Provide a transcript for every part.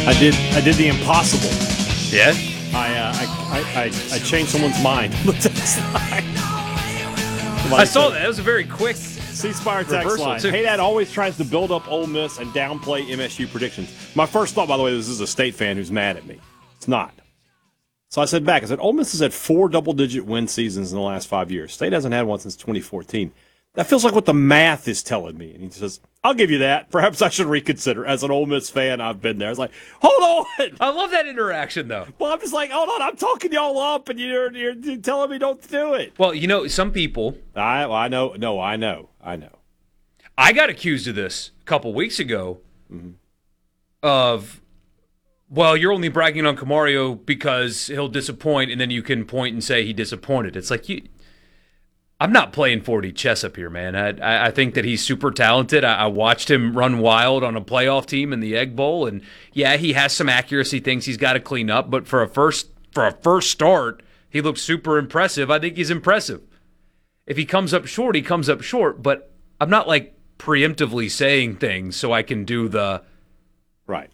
I did the impossible. Yeah? I changed someone's mind. I saw that. It was a very quick C-Spire text reversal, line. too. Hey, Dad always tries to build up Ole Miss and downplay MSU predictions. My first thought, by the way, this is a State fan who's mad at me. It's not. So I said back, Ole Miss has had 4 double-digit win seasons in the last 5 years. State hasn't had one since 2014. That feels like what the math is telling me. And he says, I'll give you that. Perhaps I should reconsider. As an Ole Miss fan, I've been there. I was like, hold on. I love that interaction, though. Well, I'm just like, hold on. I'm talking y'all up, and you're telling me don't do it. Well, some people. I know. No, I know. I got accused of this a couple weeks ago of, well, you're only bragging on Camario because he'll disappoint, and then you can point and say he disappointed. It's like, I'm not playing 4D chess up here, man. I think that he's super talented. I watched him run wild on a playoff team in the Egg Bowl, and yeah, he has some accuracy things he's got to clean up. But for a first start, he looks super impressive. I think he's impressive. If he comes up short, he comes up short. But I'm not like preemptively saying things so I can do the right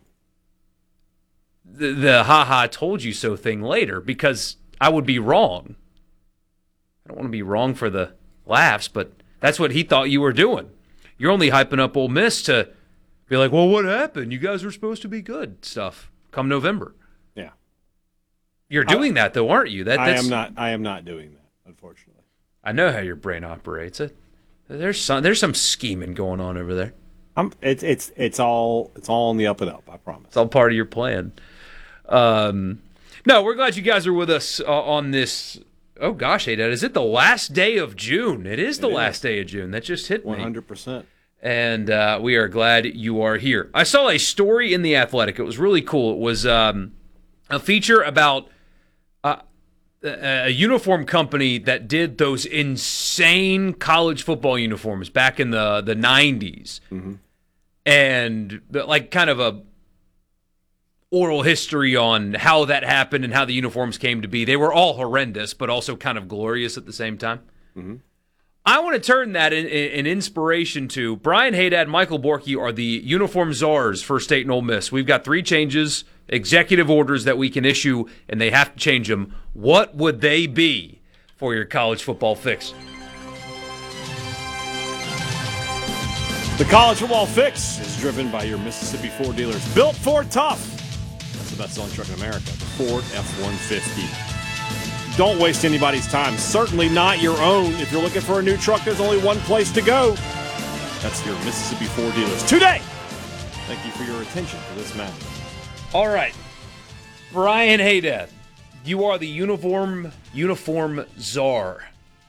the ha told you so thing later, because I would be wrong. I don't want to be wrong for the laughs, but that's what he thought you were doing. You're only hyping up Ole Miss to be like, well, what happened? You guys were supposed to be good stuff come November. Yeah. You're doing that, though, aren't you? I am not doing that, unfortunately. I know how your brain operates. There's some scheming going on over there. It's all on the up and up, I promise. It's all part of your plan. No, we're glad you guys are with us on this. Oh, gosh, hey, Dad, is it the last day of June? It is the last day of June. That just hit me. 100%. And we are glad you are here. I saw a story in The Athletic. It was really cool. It was a feature about a uniform company that did those insane college football uniforms back in the 90s. Mm-hmm. And like kind of a oral history on how that happened and how the uniforms came to be. They were all horrendous, but also kind of glorious at the same time. Mm-hmm. I want to turn that in inspiration to Brian Haydad, Michael Borky are the uniform czars for State and Ole Miss. We've got 3 changes, executive orders that we can issue, and they have to change them. What would they be for your college football fix? The College Football Fix is driven by your Mississippi Ford dealers. Built Ford Tough. That's the best-selling truck in America, the Ford F-150. Don't waste anybody's time. Certainly not your own. If you're looking for a new truck, there's only one place to go. That's your Mississippi Ford dealers today. Thank you for your attention to this matter. All right. Brian Haydad, you are the uniform czar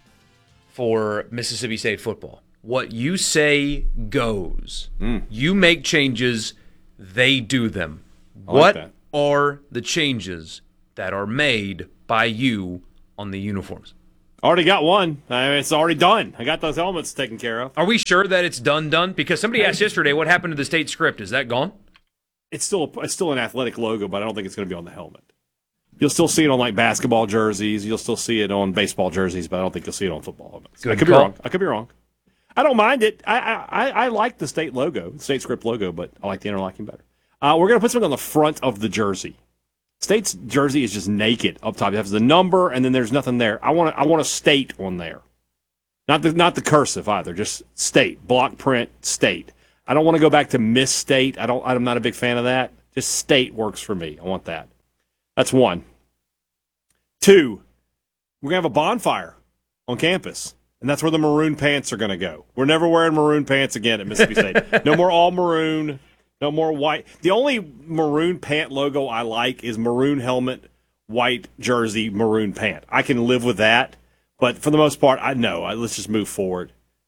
for Mississippi State football. What you say goes. You make changes, they do them. What are the changes that are made by you on the uniforms? Already got one. It's already done. I got those helmets taken care of. Are we sure that it's done? Because somebody asked yesterday what happened to the state script. Is that gone? It's still an athletic logo, but I don't think it's going to be on the helmet. You'll still see it on like basketball jerseys. You'll still see it on baseball jerseys, but I don't think you'll see it on football helmets. I could be wrong. I don't mind it. I like the state logo, the state script logo, but I like the interlocking better. We're going to put something on the front of the jersey. State's jersey is just naked up top. It has the number, and then there's nothing there. I want a state on there, not the cursive either. Just state, block print, state. I don't want to go back to Miss State. I'm not a big fan of that. Just state works for me. I want that. That's 1. 2, we're gonna have a bonfire on campus, and that's where the maroon pants are gonna go. We're never wearing maroon pants again at Mississippi State. No more all maroon. No more white. The only maroon pant logo I like is maroon helmet, white jersey, maroon pant. I can live with that, but for the most part, let's just move forward,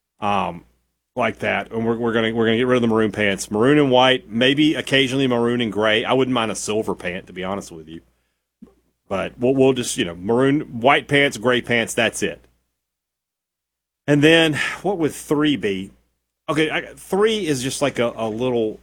like that. And we're gonna get rid of the maroon pants, maroon and white, maybe occasionally maroon and gray. I wouldn't mind a silver pant, to be honest with you, but we'll just maroon, white pants, gray pants. That's it. And then what would 3 be? Okay, 3 is just like a little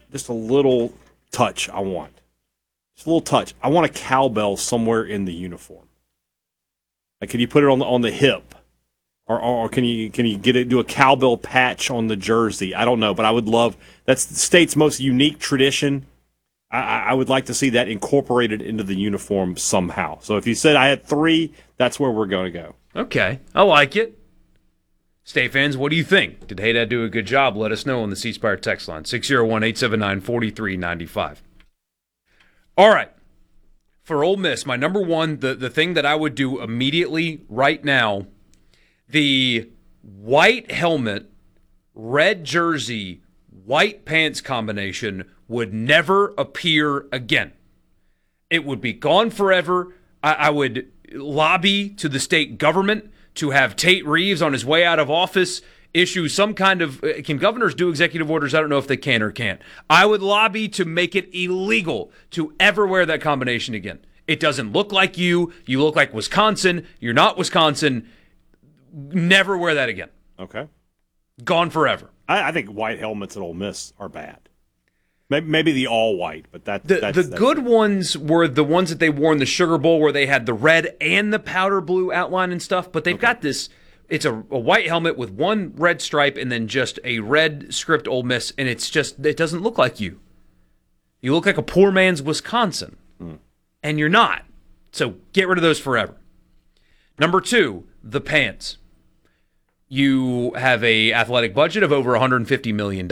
touch I want. Just a little touch. I want a cowbell somewhere in the uniform. Like, can you put it on the hip? Or can you do a cowbell patch on the jersey? I don't know, but I would love, that's the state's most unique tradition. I would like to see that incorporated into the uniform somehow. So if you said I had 3, that's where we're going to go. Okay, I like it. State fans, what do you think? Did Haydad do a good job? Let us know on the C Spire text line, 601-879-4395. All right. For Ole Miss, my number one, the thing that I would do immediately right now, the white helmet, red jersey, white pants combination would never appear again. It would be gone forever. I would lobby to the state government to have Tate Reeves on his way out of office issue some kind of, can governors do executive orders? I don't know if they can or can't. I would lobby to make it illegal to ever wear that combination again. It doesn't look like you. You look like Wisconsin. You're not Wisconsin. Never wear that again. Okay. Gone forever. I think white helmets at Ole Miss are bad. Maybe the all white, but that's the good ones were the ones that they wore in the Sugar Bowl where they had the red and the powder blue outline and stuff. But they've got this. It's a white helmet with one red stripe and then just a red script Ole Miss, and it doesn't look like you. You look like a poor man's Wisconsin, and you're not. So get rid of those forever. Number 2, the pants. You have a athletic budget of over $150 million.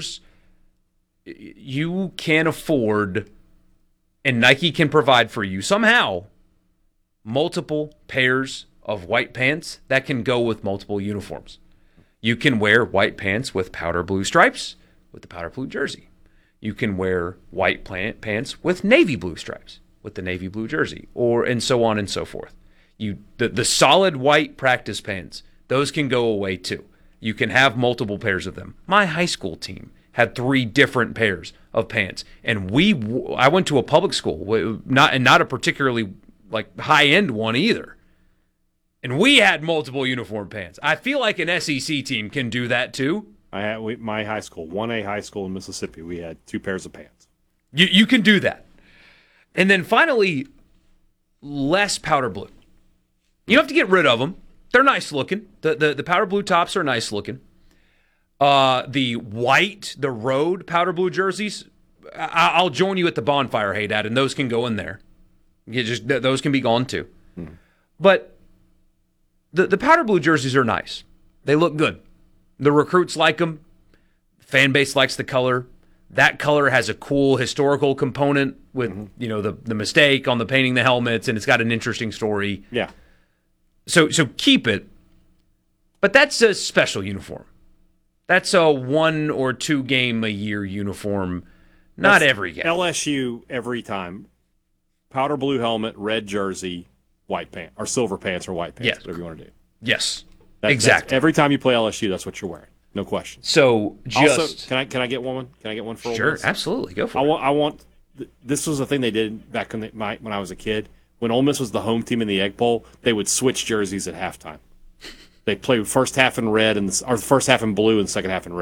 You can afford, and Nike can provide for you somehow, multiple pairs of white pants that can go with multiple uniforms. You can wear white pants with powder blue stripes with the powder blue jersey. You can wear white pants with navy blue stripes with the navy blue jersey, and so on and so forth. The solid white practice pants, those can go away too. You can have multiple pairs of them. My high school team had 3 different pairs of pants, and I went to a public school, not a particularly like high end one either. And we had multiple uniform pants. I feel like an SEC team can do that too. My high school, 1A high school in Mississippi, we had 2 pairs of pants. You can do that. And then finally, less powder blue. You don't have to get rid of them. They're nice looking. The powder blue tops are nice looking. The road powder blue jerseys, I'll join you at the bonfire, Haydad, and those can go in there. Those can be gone too. But the powder blue jerseys are nice. They look good. The recruits like them. The fan base likes the color. That color has a cool historical component with the mistake on the painting the helmets, and it's got an interesting story. Yeah. So keep it. But that's a special uniform. That's a 1 or 2 game a year uniform. Not every game. LSU every time. Powder blue helmet, red jersey, white pants, or silver pants or white pants, yes. Whatever you want to do. Yes. Exactly. Every time you play LSU, that's what you're wearing. No question. So also, can I get one? Can I get one for Ole Miss? Sure, absolutely. Go for it. I want. This was the thing they did back when I was a kid. When Ole Miss was the home team in the Egg Bowl, they would switch jerseys at halftime. They played first half in red or first half in blue and second half in red.